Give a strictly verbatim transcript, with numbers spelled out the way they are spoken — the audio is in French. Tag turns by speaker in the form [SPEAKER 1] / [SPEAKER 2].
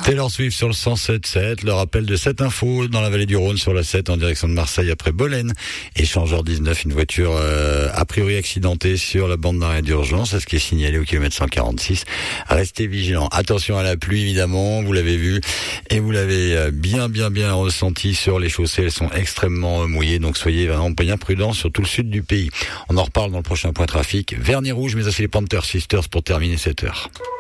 [SPEAKER 1] Taylor Swift sur le cent sept sept, le rappel de cette info dans la vallée du Rhône sur la sept en direction de Marseille après Bolène. Échangeur dix-neuf, une voiture euh, a priori accidentée sur la bande d'arrêt d'urgence, c'est ce qui est signalé au kilomètre cent quarante-six. Restez vigilants. Attention à la pluie évidemment, vous l'avez vu et vous l'avez bien bien bien ressenti sur les chaussées, elles sont extrêmement mouillées, donc soyez vraiment bien prudents sur tout le sud du pays. On en reparle dans le prochain point trafic. Vernis rouge mais aussi les Panther Sisters pour terminer cette heure.